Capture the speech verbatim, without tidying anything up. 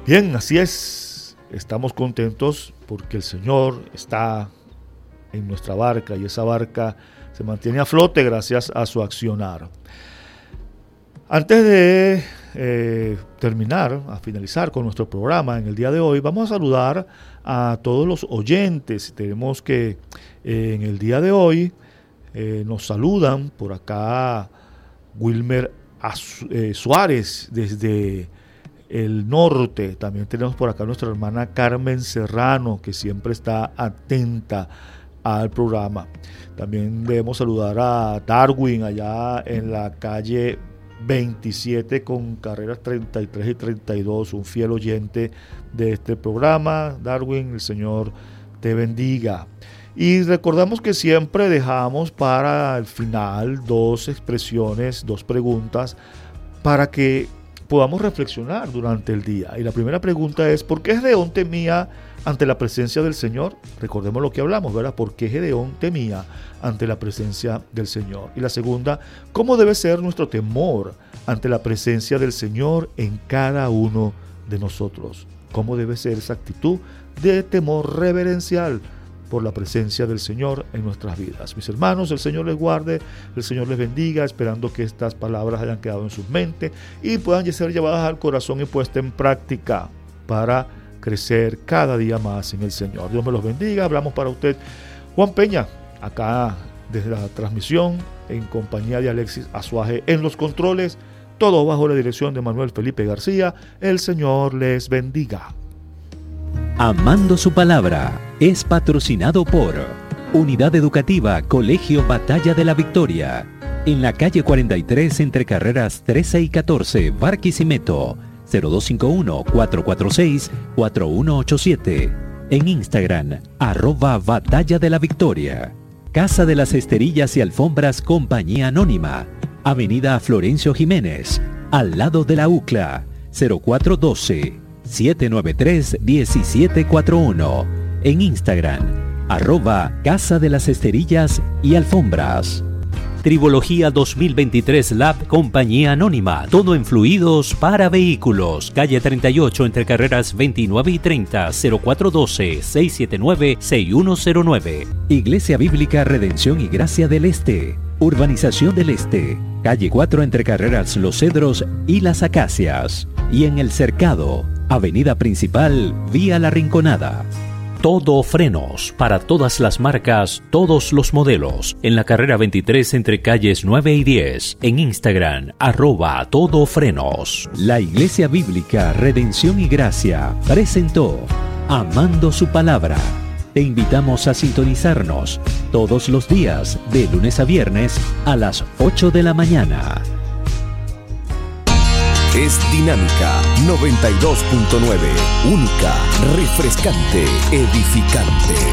Bien, así es. Estamos contentos porque el Señor está en nuestra barca y esa barca se mantiene a flote gracias a su accionar. Antes de eh, terminar, a finalizar con nuestro programa en el día de hoy, vamos a saludar a todos los oyentes. Tenemos que eh, en el día de hoy eh, nos saludan por acá Wilmer Azu- eh, Suárez desde el norte. También tenemos por acá nuestra hermana Carmen Serrano, que siempre está atenta al programa. También debemos saludar a Darwin allá en la calle veintisiete con carreras treinta y tres y treinta y dos, un fiel oyente de este programa. Darwin, el Señor te bendiga. Y recordamos que siempre dejamos para el final dos expresiones, dos preguntas para que podamos reflexionar durante el día. Y la primera pregunta es: ¿por qué Gedeón temía ante la presencia del Señor? Recordemos lo que hablamos, ¿verdad? ¿Por qué Gedeón temía ante la presencia del Señor? Y la segunda: ¿cómo debe ser nuestro temor ante la presencia del Señor en cada uno de nosotros? ¿Cómo debe ser esa actitud de temor reverencial por la presencia del Señor en nuestras vidas? Mis hermanos, el Señor les guarde, el Señor les bendiga, esperando que estas palabras hayan quedado en sus mentes y puedan ser llevadas al corazón y puestas en práctica para crecer cada día más en el Señor. Dios me los bendiga. Hablamos para usted Juan Peña, acá desde la transmisión, en compañía de Alexis Azuaje en los controles, todo bajo la dirección de Manuel Felipe García. El Señor les bendiga. Amando su palabra es patrocinado por Unidad Educativa Colegio Batalla de la Victoria, en la calle cuarenta y tres entre carreras trece y catorce, Barquisimeto, cero dos cinco uno, cuatro cuatro seis, cuatro uno ocho siete. En Instagram, arroba Batalla de la Victoria. Casa de las Esterillas y Alfombras Compañía Anónima, Avenida Florencio Jiménez, al lado de la U C L A, cero cuatro uno dos, siete nueve tres, uno siete cuatro uno. En Instagram, arroba Casa de las Esterillas y Alfombras. Tribología dos mil veintitrés Lab Compañía Anónima, todo en fluidos para vehículos, calle treinta y ocho entre carreras veintinueve y treinta, cero cuatro uno dos, seis siete nueve, seis uno cero nueve. Iglesia Bíblica Redención y Gracia del Este, Urbanización del Este, calle cuatro entre carreras Los Cedros y Las Acacias. Y en El Cercado, avenida principal, vía La Rinconada. Todo Frenos, para todas las marcas, todos los modelos. En la carrera veintitrés entre calles nueve y diez. En Instagram, arroba Todo Frenos. La Iglesia Bíblica Redención y Gracia presentó Amando su Palabra. Te invitamos a sintonizarnos todos los días, de lunes a viernes, a las ocho de la mañana. Es Dinámica noventa y dos punto nueve, única, refrescante, edificante.